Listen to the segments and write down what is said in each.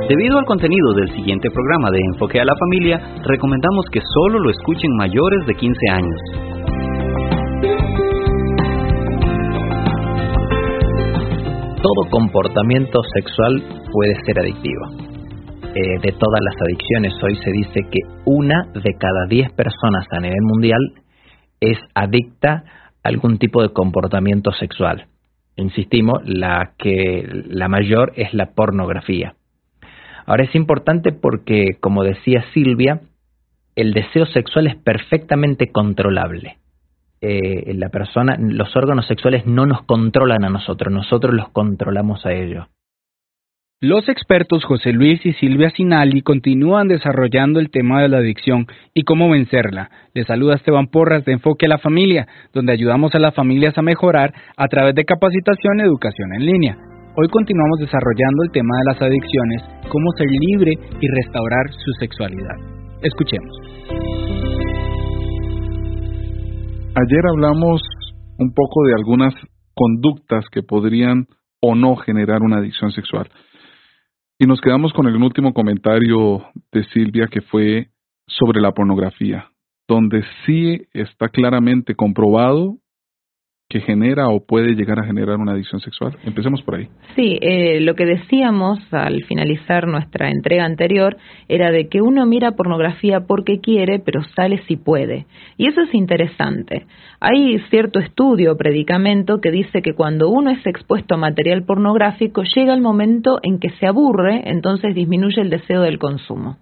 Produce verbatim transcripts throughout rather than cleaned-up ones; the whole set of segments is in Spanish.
Debido al contenido del siguiente programa de Enfoque a la Familia, recomendamos que solo lo escuchen mayores de quince años. Todo comportamiento sexual puede ser adictivo. Eh, de todas las adicciones, hoy se dice que una de cada diez personas a nivel mundial es adicta a algún tipo de comportamiento sexual. Insistimos, la que la mayor es la pornografía. Ahora es importante porque, como decía Silvia, el deseo sexual es perfectamente controlable. Eh, la persona, los órganos sexuales no nos controlan a nosotros, nosotros los controlamos a ellos. Los expertos José Luis y Silvia Sinali continúan desarrollando el tema de la adicción y cómo vencerla. Les saluda Esteban Porras de Enfoque a la Familia, donde ayudamos a las familias a mejorar a través de capacitación y educación en línea. Hoy continuamos desarrollando el tema de las adicciones, cómo ser libre y restaurar su sexualidad. Escuchemos. Ayer hablamos un poco de algunas conductas que podrían o no generar una adicción sexual. Y nos quedamos con el último comentario de Silvia, que fue sobre la pornografía, donde sí está claramente comprobado que genera o puede llegar a generar una adicción sexual. Empecemos por ahí. Sí, eh, lo que decíamos al finalizar nuestra entrega anterior era de que uno mira pornografía porque quiere, pero sale si puede. Y eso es interesante. Hay cierto estudio o predicamento que dice que cuando uno es expuesto a material pornográfico, llega el momento en que se aburre, entonces disminuye el deseo del consumo.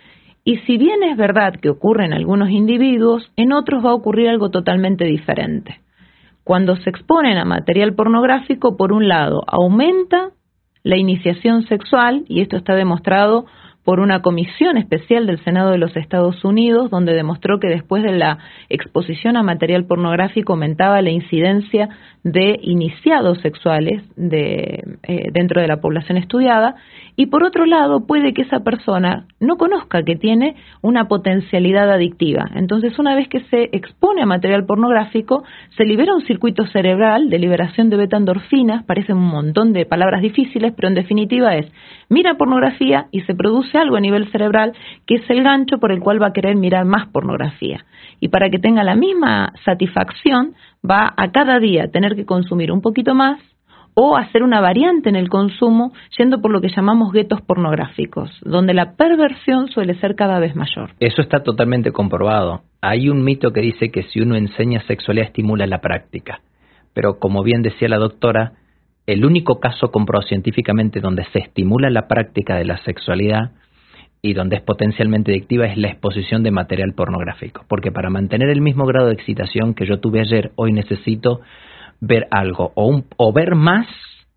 Y si bien es verdad que ocurre en algunos individuos, en otros va a ocurrir algo totalmente diferente. Cuando se exponen a material pornográfico, por un lado, aumenta la iniciación sexual, y esto está demostrado por una comisión especial del Senado de los Estados Unidos, donde demostró que después de la exposición a material pornográfico aumentaba la incidencia de iniciados sexuales de, eh, dentro de la población estudiada, y por otro lado puede que esa persona no conozca que tiene una potencialidad adictiva. Entonces, una vez que se expone a material pornográfico, se libera un circuito cerebral de liberación de beta-endorfinas, parecen un montón de palabras difíciles, pero en definitiva es, mira pornografía y se produce algo a nivel cerebral que es el gancho por el cual va a querer mirar más pornografía. Y para que tenga la misma satisfacción, va a cada día tener que consumir un poquito más o hacer una variante en el consumo yendo por lo que llamamos guetos pornográficos, donde la perversión suele ser cada vez mayor. Eso está totalmente comprobado. Hay un mito que dice que si uno enseña sexualidad estimula la práctica, pero como bien decía la doctora, el único caso comprobado científicamente donde se estimula la práctica de la sexualidad y donde es potencialmente adictiva es la exposición de material pornográfico, porque para mantener el mismo grado de excitación que yo tuve ayer, hoy necesito ver algo, o, un, o ver más,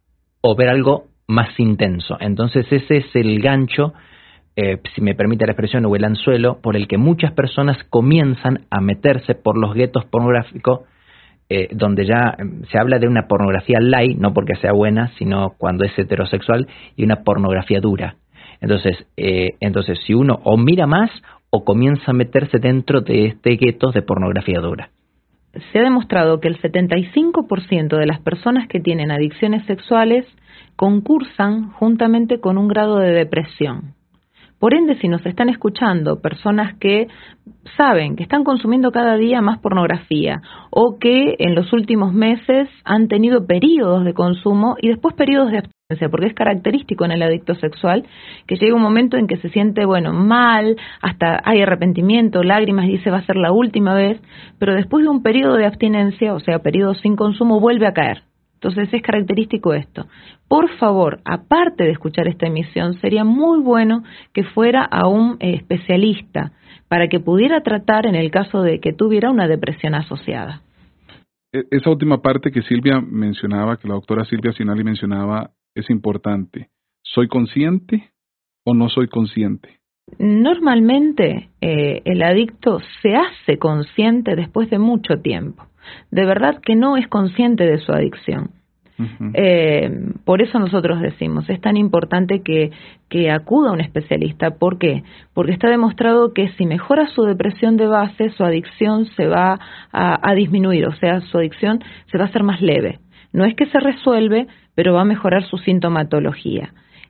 o ver algo más intenso. Entonces ese es el gancho, eh, si me permite la expresión, o el anzuelo, por el que muchas personas comienzan a meterse por los guetos pornográficos, eh, donde ya se habla de una pornografía light, no porque sea buena, sino cuando es heterosexual, y una pornografía dura. Entonces, eh, entonces si uno o mira más, o comienza a meterse dentro de este gueto de pornografía dura. Se ha demostrado que el setenta y cinco por ciento de las personas que tienen adicciones sexuales concursan juntamente con un grado de depresión. Por ende, si nos están escuchando personas que saben que están consumiendo cada día más pornografía o que en los últimos meses han tenido periodos de consumo y después periodos de abstinencia, porque es característico en el adicto sexual que llega un momento en que se siente, bueno, mal, hasta hay arrepentimiento, lágrimas, dice va a ser la última vez, pero después de un periodo de abstinencia, o sea, periodo sin consumo, vuelve a caer. Entonces es característico esto. Por favor, aparte de escuchar esta emisión, sería muy bueno que fuera a un eh, especialista para que pudiera tratar en el caso de que tuviera una depresión asociada. Esa última parte que Silvia mencionaba, que la doctora Silvia Sinali mencionaba, es importante. ¿Soy consciente o no soy consciente? Normalmente eh, el adicto se hace consciente después de mucho tiempo. De verdad que no es consciente de su adicción. Uh-huh. Eh, por eso nosotros decimos, es tan importante que, que acuda a un especialista. ¿Por qué? Porque está demostrado que si mejora su depresión de base, su adicción se va a, a disminuir, o sea, su adicción se va a hacer más leve. No es que se resuelve, pero va a mejorar su sintomatología.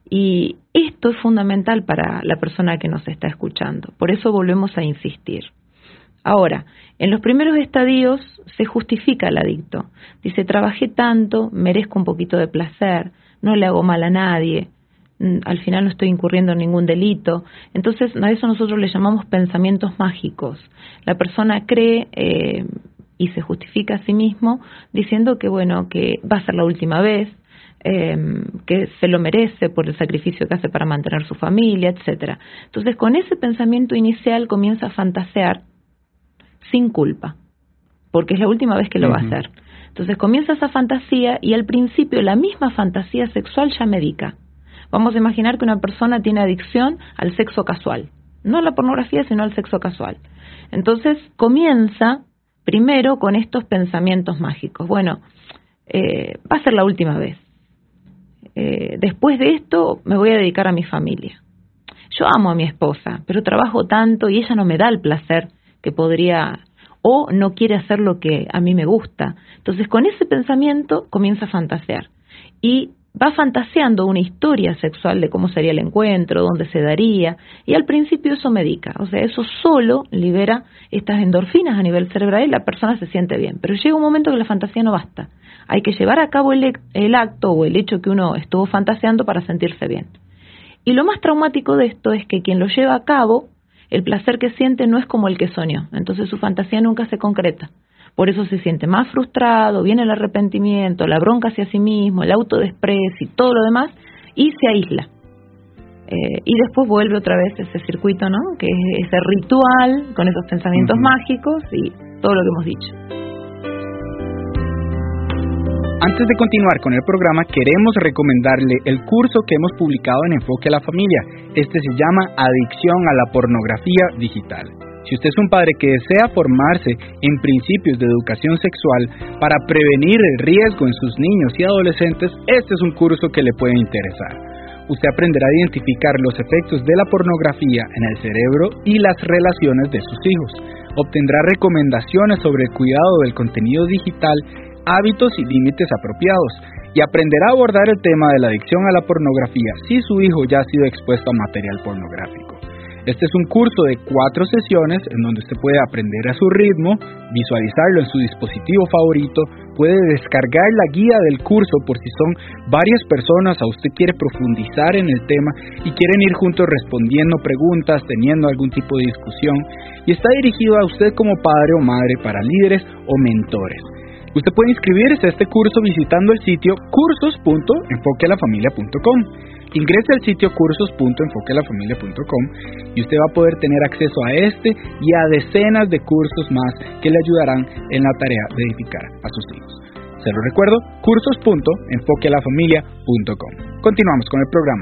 Y esto es fundamental para la persona que nos está escuchando. Por eso volvemos a insistir. Ahora, en los primeros estadios se justifica el adicto. Dice, trabajé tanto, merezco un poquito de placer, no le hago mal a nadie, al final no estoy incurriendo en ningún delito. Entonces, a eso nosotros le llamamos pensamientos mágicos. La persona cree eh, y se justifica a sí mismo diciendo que, bueno, que va a ser la última vez, eh, que se lo merece por el sacrificio que hace para mantener su familia, etcétera. Entonces, con ese pensamiento inicial comienza a fantasear sin culpa, porque es la última vez que lo uh-huh. va a hacer. Entonces, comienza esa fantasía y al principio la misma fantasía sexual ya medica. Vamos a imaginar que una persona tiene adicción al sexo casual, no a la pornografía, sino al sexo casual. Entonces, comienza primero con estos pensamientos mágicos. Bueno, eh, va a ser la última vez. Eh, después de esto me voy a dedicar a mi familia. Yo amo a mi esposa, pero trabajo tanto y ella no me da el placer que podría, o no quiere hacer lo que a mí me gusta. Entonces, con ese pensamiento comienza a fantasear. Y va fantaseando una historia sexual de cómo sería el encuentro, dónde se daría, y al principio eso medica, o sea, eso solo libera estas endorfinas a nivel cerebral y la persona se siente bien, pero llega un momento que la fantasía no basta, hay que llevar a cabo el, el acto o el hecho que uno estuvo fantaseando para sentirse bien. Y lo más traumático de esto es que quien lo lleva a cabo, el placer que siente no es como el que soñó, entonces su fantasía nunca se concreta. Por eso se siente más frustrado, viene el arrepentimiento, la bronca hacia sí mismo, el autodesprecio y todo lo demás, y se aísla. Eh, y después vuelve otra vez ese circuito, ¿no? Que es ese ritual con esos pensamientos uh-huh. mágicos y todo lo que hemos dicho. Antes de continuar con el programa, queremos recomendarle el curso que hemos publicado en Enfoque a la Familia. Este se llama Adicción a la Pornografía Digital. Si usted es un padre que desea formarse en principios de educación sexual para prevenir el riesgo en sus niños y adolescentes, este es un curso que le puede interesar. Usted aprenderá a identificar los efectos de la pornografía en el cerebro y las relaciones de sus hijos. Obtendrá recomendaciones sobre el cuidado del contenido digital, hábitos y límites apropiados, y aprenderá a abordar el tema de la adicción a la pornografía si su hijo ya ha sido expuesto a material pornográfico. Este es un curso de cuatro sesiones en donde usted puede aprender a su ritmo, visualizarlo en su dispositivo favorito, puede descargar la guía del curso por si son varias personas o usted quiere profundizar en el tema y quieren ir juntos respondiendo preguntas, teniendo algún tipo de discusión, y está dirigido a usted como padre o madre para líderes o mentores. Usted puede inscribirse a este curso visitando el sitio cursos punto enfoque a la familia punto com. Ingrese al sitio cursos punto enfoque a la familia punto com y usted va a poder tener acceso a este y a decenas de cursos más que le ayudarán en la tarea de edificar a sus hijos. Se lo recuerdo, cursos punto enfoque a la familia punto com. Continuamos con el programa.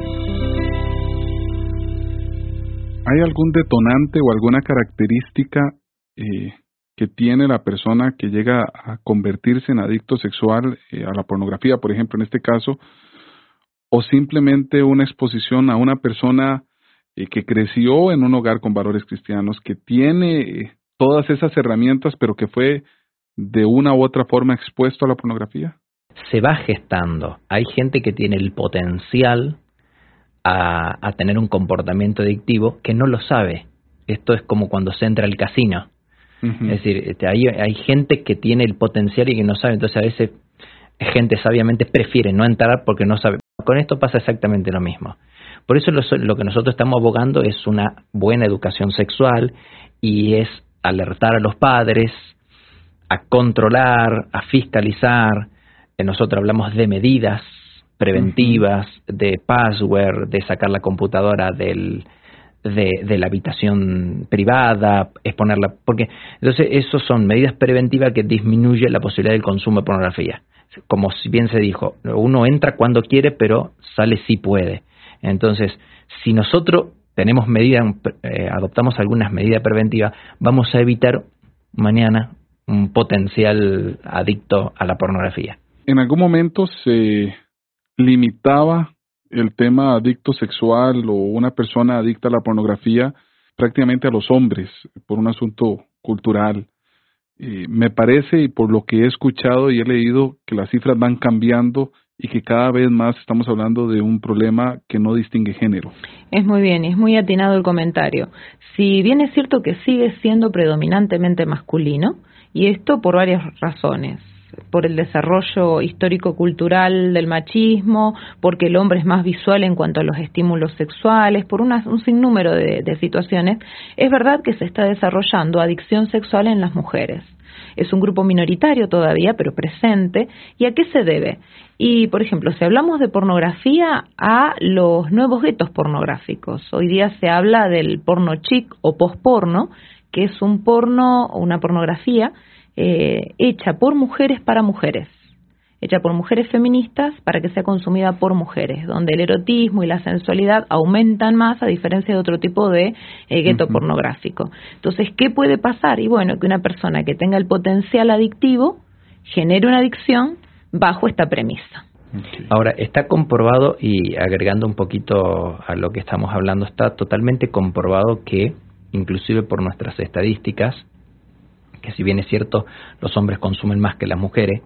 ¿Hay algún detonante o alguna característica eh, que tiene la persona que llega a convertirse en adicto sexual eh, a la pornografía, por ejemplo, en este caso, o simplemente una exposición a una persona eh, que creció en un hogar con valores cristianos, que tiene eh, todas esas herramientas, pero que fue de una u otra forma expuesto a la pornografía? Se va gestando. Hay gente que tiene el potencial a, a tener un comportamiento adictivo que no lo sabe. Esto es como cuando se entra al casino. Uh-huh. Es decir, este, hay, hay gente que tiene el potencial y que no sabe, entonces a veces gente sabiamente prefiere no entrar porque no sabe. Con esto pasa exactamente lo mismo. Por eso lo, lo que nosotros estamos abogando es una buena educación sexual y es alertar a los padres, a controlar, a fiscalizar. Nosotros hablamos de medidas preventivas, uh-huh. de password, de sacar la computadora del De, de la habitación privada, exponerla, porque entonces eso son medidas preventivas que disminuyen la posibilidad del consumo de pornografía. Como si bien se dijo, uno entra cuando quiere, pero sale si puede. Entonces, si nosotros tenemos medidas, eh, adoptamos algunas medidas preventivas, vamos a evitar mañana un potencial adicto a la pornografía. ¿En algún momento se limitaba el tema adicto sexual o una persona adicta a la pornografía prácticamente a los hombres por un asunto cultural? Eh, me parece, y por lo que he escuchado y he leído, que las cifras van cambiando y que cada vez más estamos hablando de un problema que no distingue género. Es muy bien, es muy atinado el comentario. Si bien es cierto que sigue siendo predominantemente masculino, y esto por varias razones. Por el desarrollo histórico-cultural del machismo, porque el hombre es más visual en cuanto a los estímulos sexuales, por una, un sinnúmero de, de situaciones, es verdad que se está desarrollando adicción sexual en las mujeres. Es un grupo minoritario todavía, pero presente. ¿Y a qué se debe? Y, por ejemplo, si hablamos de pornografía, a los nuevos guetos pornográficos. Hoy día se habla del porno chic o post-porno, que es un porno o una pornografía Eh, hecha por mujeres para mujeres, hecha por mujeres feministas para que sea consumida por mujeres, donde el erotismo y la sensualidad aumentan más a diferencia de otro tipo de eh, gueto uh-huh. pornográfico. Entonces, ¿qué puede pasar? Y bueno, que una persona que tenga el potencial adictivo genere una adicción bajo esta premisa. Okay. Ahora, está comprobado, y agregando un poquito a lo que estamos hablando, está totalmente comprobado que, inclusive por nuestras estadísticas, que si bien es cierto, los hombres consumen más que las mujeres,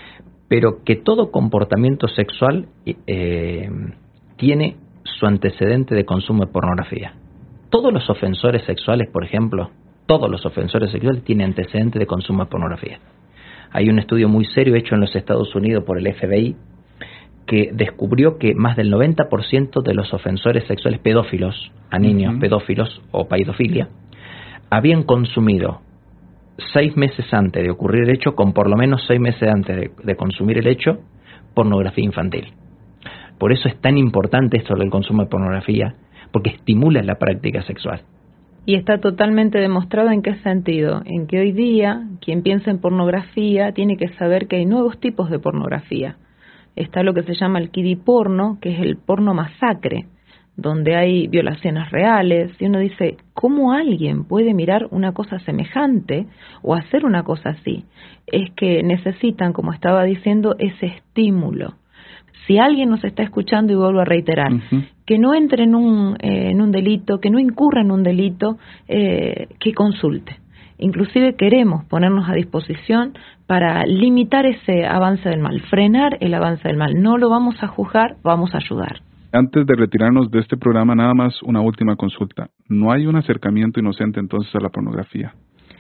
pero que todo comportamiento sexual eh, tiene su antecedente de consumo de pornografía. Todos los ofensores sexuales, por ejemplo, todos los ofensores sexuales tienen antecedente de consumo de pornografía. Hay un estudio muy serio hecho en los Estados Unidos por el F B I que descubrió que más del noventa por ciento de los ofensores sexuales pedófilos, a niños uh-huh. pedófilos o paidofilia, habían consumido seis meses antes de ocurrir el hecho, con por lo menos seis meses antes de, de consumir el hecho, pornografía infantil. Por eso es tan importante esto del consumo de pornografía, porque estimula la práctica sexual. Y está totalmente demostrado en qué sentido, en que hoy día quien piensa en pornografía tiene que saber que hay nuevos tipos de pornografía. Está lo que se llama el kiddie porno, que es el porno masacre, donde hay violaciones reales, y uno dice, ¿cómo alguien puede mirar una cosa semejante o hacer una cosa así? Es que necesitan, como estaba diciendo, ese estímulo. Si alguien nos está escuchando, y vuelvo a reiterar, uh-huh. que no entre en un, eh, en un delito, que no incurra en un delito, eh, que consulte. Inclusive queremos ponernos a disposición para limitar ese avance del mal, frenar el avance del mal. No lo vamos a juzgar, vamos a ayudar. Antes de retirarnos de este programa, nada más una última consulta. ¿No hay un acercamiento inocente entonces a la pornografía?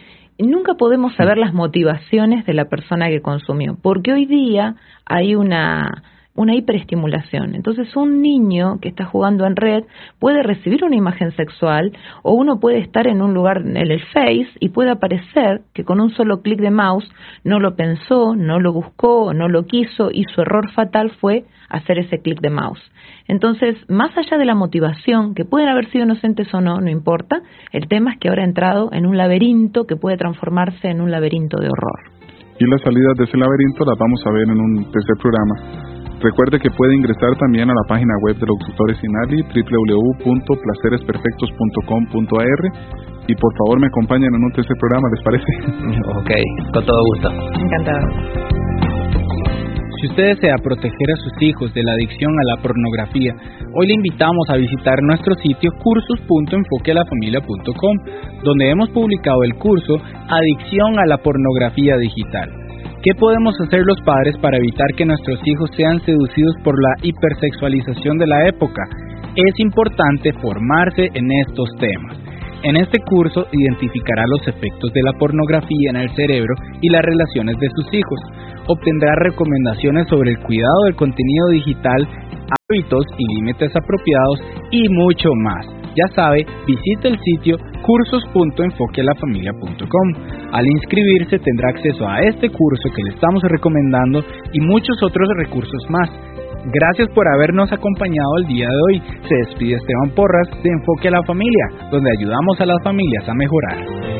Nunca podemos saber las motivaciones de la persona que consumió, porque hoy día hay una, una hiperestimulación. Entonces, un niño que está jugando en red puede recibir una imagen sexual, o uno puede estar en un lugar en el Face y puede aparecer que con un solo clic de mouse no lo pensó, no lo buscó, no lo quiso, y su error fatal fue hacer ese clic de mouse. Entonces, más allá de la motivación, que pueden haber sido inocentes o no, no importa, el tema es que ahora ha entrado en un laberinto que puede transformarse en un laberinto de horror. Y las salidas de ese laberinto las vamos a ver en un tercer programa. Recuerde que puede ingresar también a la página web de los doctores Sinali, doble u doble u doble u punto placeres perfectos punto com punto a r, y por favor me acompañen en un tercer programa, ¿les parece? Ok, con todo gusto. Encantado. Si usted desea proteger a sus hijos de la adicción a la pornografía, hoy le invitamos a visitar nuestro sitio cursos punto enfoque a la familia punto com, donde hemos publicado el curso Adicción a la pornografía digital. ¿Qué podemos hacer los padres para evitar que nuestros hijos sean seducidos por la hipersexualización de la época? Es importante formarse en estos temas. En este curso identificará los efectos de la pornografía en el cerebro y las relaciones de sus hijos. Obtendrá recomendaciones sobre el cuidado del contenido digital, hábitos y límites apropiados, y mucho más. Ya sabe, visite el sitio cursos punto enfoque a la familia punto com. Al inscribirse tendrá acceso a este curso que le estamos recomendando y muchos otros recursos más. Gracias por habernos acompañado el día de hoy. Se despide Esteban Porras de Enfoque a la Familia, donde ayudamos a las familias a mejorar.